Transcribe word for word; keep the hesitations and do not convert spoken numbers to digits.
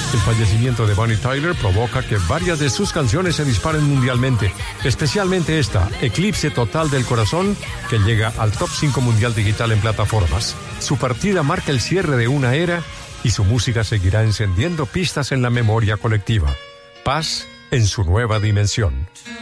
El fallecimiento de Bonnie Tyler provoca que varias de sus canciones se disparen mundialmente, especialmente esta, Eclipse Total del Corazón, que llega al top cinco mundial digital en plataformas. Su partida marca el cierre de una era y su música seguirá encendiendo pistas en la memoria colectiva. Paz en su nueva dimensión.